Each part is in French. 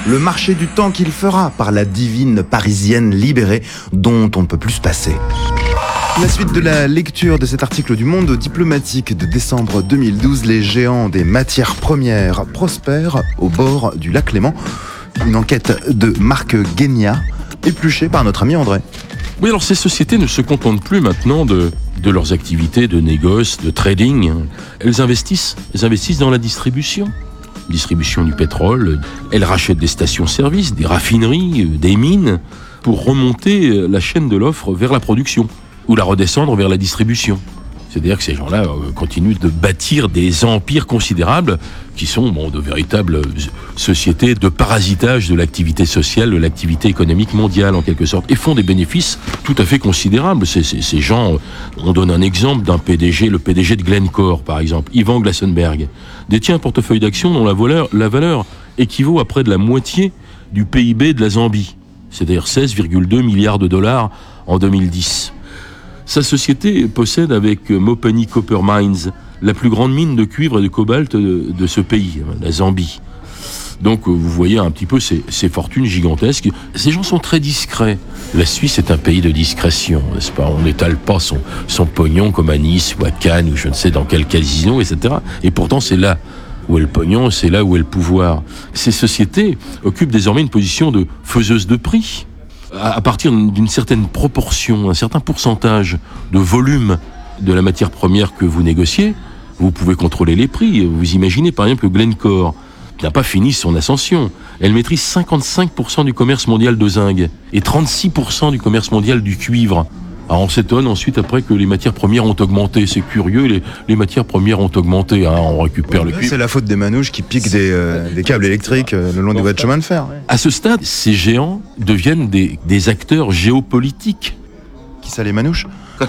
Le marché du temps qu'il fera par la divine parisienne libérée dont on ne peut plus se passer. La suite de la lecture de cet article du Monde diplomatique de décembre 2012, les géants des matières premières prospèrent au bord du lac Léman. Une enquête de Marc Guénia, épluchée par notre ami André. Oui, alors ces sociétés ne se contentent plus maintenant de leurs activités de négoce, de trading. Elles investissent dans la distribution du pétrole. Elles rachètent des stations-service, des raffineries, des mines, pour remonter la chaîne de l'offre vers la production, ou la redescendre vers la distribution. C'est-à-dire que ces gens-là continuent de bâtir des empires considérables qui sont de véritables sociétés de parasitage de l'activité sociale, de l'activité économique mondiale en quelque sorte, et font des bénéfices tout à fait considérables. Ces gens, on donne un exemple d'un PDG, le PDG de Glencore par exemple, Ivan Glasenberg, détient un portefeuille d'actions dont la valeur équivaut à près de la moitié du PIB de la Zambie, c'est-à-dire 16,2 milliards de dollars en 2010. Sa société possède avec Mopani Copper Mines la plus grande mine de cuivre et de cobalt de ce pays, la Zambie. Donc vous voyez un petit peu ces fortunes gigantesques. Ces gens sont très discrets. La Suisse est un pays de discrétion, n'est-ce pas ? On n'étale pas son pognon comme à Nice ou à Cannes ou je ne sais dans quel casino, etc. Et pourtant c'est là où est le pognon, c'est là où est le pouvoir. Ces sociétés occupent désormais une position de faiseuse de prix. À partir d'une certaine proportion, un certain pourcentage de volume de la matière première que vous négociez, vous pouvez contrôler les prix. Vous imaginez par exemple que Glencore n'a pas fini son ascension. Elle maîtrise 55% du commerce mondial de zinc et 36% du commerce mondial du cuivre. Alors on s'étonne ensuite après que les matières premières ont augmenté. C'est curieux, les matières premières ont augmenté. On récupère le cuivre. C'est la faute des manouches qui piquent des câbles électriques le long des voies de chemin de fer. À ce stade, ces géants deviennent des acteurs géopolitiques. Qui ça, les manouches ?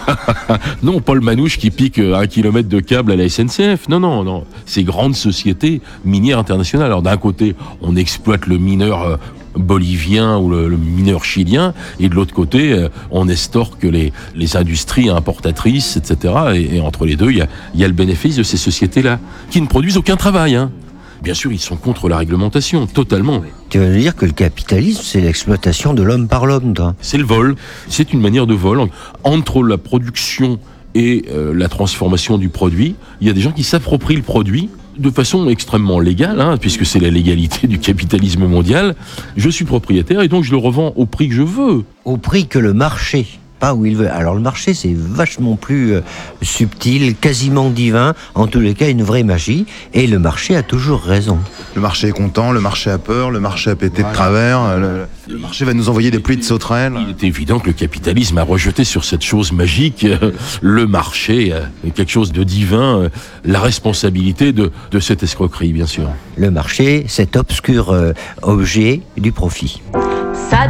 Non, pas le manouche qui pique 1 kilomètre de câble à la SNCF. Non. Ces grandes sociétés minières internationales. Alors d'un côté, on exploite le mineur bolivien ou le mineur chilien, et de l'autre côté, on estorque les industries importatrices, etc. Et entre les deux, il y a le bénéfice de ces sociétés-là, qui ne produisent aucun travail. Bien sûr, ils sont contre la réglementation, totalement. Tu veux dire que le capitalisme, c'est l'exploitation de l'homme par l'homme, toi ? C'est le vol. C'est une manière de vol. Entre la production et la transformation du produit, il y a des gens qui s'approprient le produit de façon extrêmement légale, puisque c'est la légalité du capitalisme mondial. Je suis propriétaire et donc je le revends au prix que je veux. Au prix que le marché, pas où il veut. Alors le marché, c'est vachement plus subtil, quasiment divin, en tous les cas une vraie magie, et le marché a toujours raison. Le marché est content, le marché a peur, le marché a pété de travers, le marché va nous envoyer des pluies de sauterelles. Il est évident que le capitalisme a rejeté sur cette chose magique, le marché, quelque chose de divin, la responsabilité de cette escroquerie, bien sûr. Le marché, cet obscur objet du profit. Ça